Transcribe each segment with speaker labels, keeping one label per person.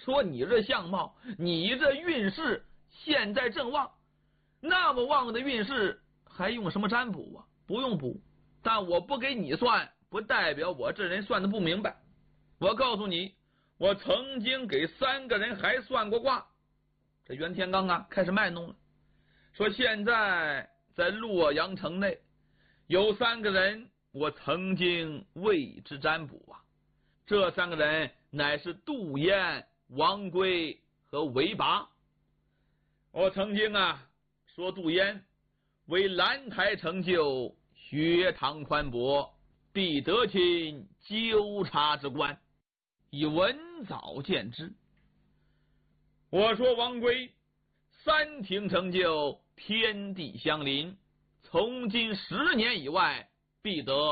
Speaker 1: 说你这相貌，你这运势现在正旺，那么旺的运势还用什么占卜啊？不用卜。但我不给你算，不代表我这人算的不明白。我告诉你，我曾经给3个人还算过卦。这袁天罡啊开始卖弄了，说现在在洛阳城内有3个人，我曾经为之占卜啊。这3个人乃是杜淹、王圭和韦拔。我曾经啊说杜淹为兰台成就，学堂宽博，必得亲纠察之官，以文藻见之。我说王圭3庭成就，天地相邻，从今10年以外，必得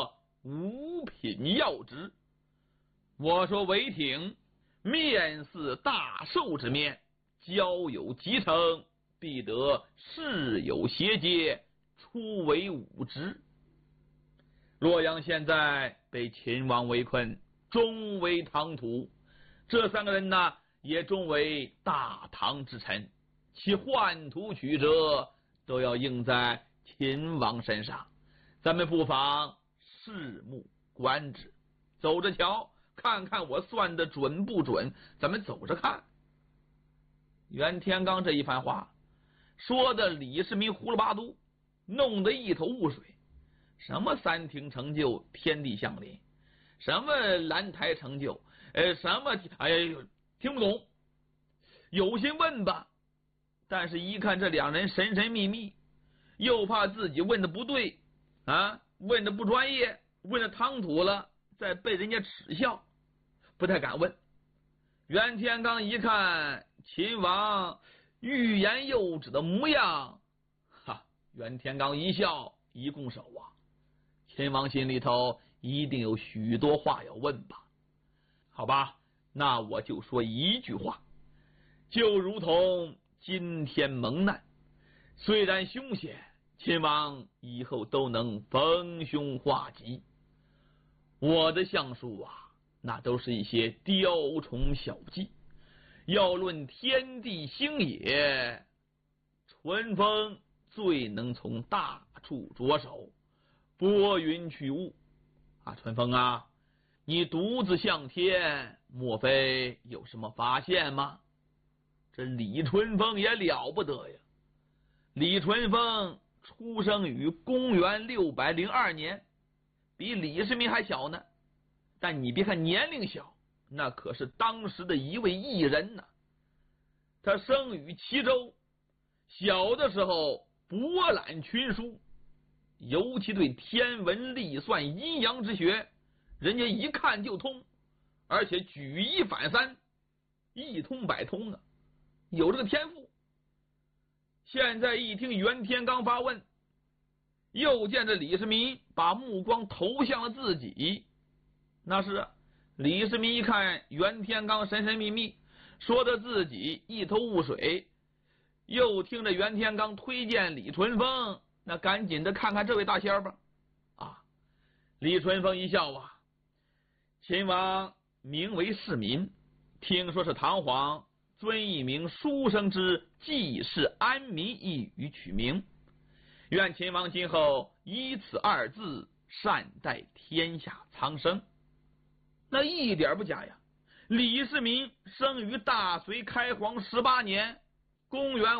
Speaker 1: 5品要职。我说韦挺面似大寿之面，交友极成，必得世有协接，出为5职。洛阳现在被秦王围困，终为唐土，这3个人呢也终为大唐之臣，其宦途曲折都要应在秦王身上，咱们不妨拭目观之，走着瞧，看看我算的准不准，咱们走着看。袁天罡这一番话说的李世民胡了八都，弄得一头雾水。什么3庭成就，天地相邻，什么兰台成就，什么哎呀听不懂，有心问吧，但是一看这2人神神秘秘，又怕自己问的不对啊，问的不专业，问的唐突了，再被人家耻笑，不太敢问。袁天罡一看秦王欲言又止的模样，袁天罡一笑，一拱手啊，秦王心里头一定有许多话要问吧。好吧，那我就说一句话，就如同今天蒙难，虽然凶险，秦王以后都能逢凶化吉。我的相术啊，那都是一些雕虫小技，要论天地星野，春风最能从大处着手，拨云去雾啊。春风啊，你独自向天，莫非有什么发现吗？这李春风也了不得呀。李春风出生于公元602年，比李世民还小呢。但你别看年龄小，那可是当时的一位异人呢。他生于齐州，小的时候博览群书，尤其对天文历算阴阳之学，人家一看就通，而且举一反三，一通百通啊，有这个天赋。现在一听袁天罡发问，又见着李世民把目光投向了自己，那是李世民一看袁天罡神神秘秘，说的自己一头雾水，又听着袁天罡推荐李春风，那赶紧的看看这位大仙吧。李春风一笑啊，秦王名为世民，听说是唐皇尊一名书生之济世安民一语取名，愿秦王今后以此2字善待天下苍生。那一点不假呀。李世民生于大隋开皇18年，公元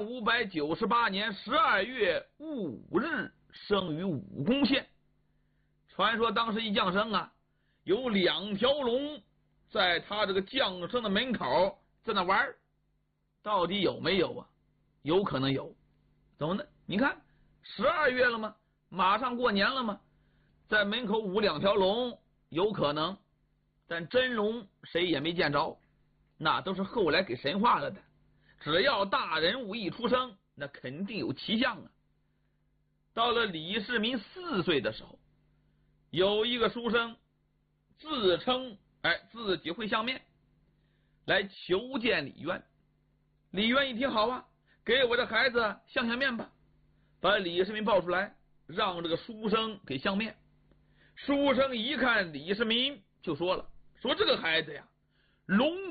Speaker 1: 598年12月5日生于武功县。传说当时一降生啊，有2条龙在他这个降生的门口在那玩，到底有没有啊？有可能有。怎么呢？你看12月了吗？马上过年了吗？在门口舞2条龙，有可能，但真龙谁也没见着，那都是后来给神化了的。只要大人物一出生，那肯定有奇象啊。到了李世民4岁的时候，有一个书生自称自己会相面，来求见李渊。李渊一听，好啊，给我的孩子相面吧，把李世民抱出来，让这个书生给相面。书生一看李世民，就说了，说这个孩子呀，龙